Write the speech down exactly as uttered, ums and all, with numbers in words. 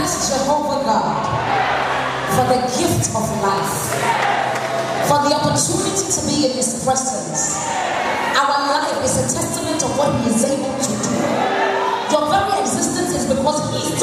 bless Jehovah God for the gift of life, for the opportunity to be in His presence. Our life is a testament of what He is able to do. Your very existence is because He is